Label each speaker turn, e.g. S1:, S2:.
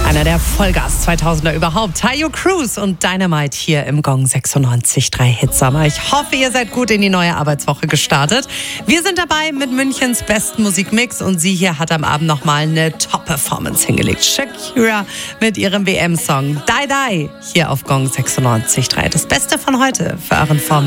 S1: Einer der Vollgas 2000er überhaupt. Taio Cruz und Dynamite hier im Gong 96.3 Hitsommer. Ich hoffe, ihr seid gut in die neue Arbeitswoche gestartet. Wir sind dabei mit Münchens besten Musikmix und sie hier hat am Abend nochmal eine Top-Performance hingelegt. Shakira mit ihrem WM-Song Die Die hier auf Gong 96.3. Das Beste von heute für euren Vormittag.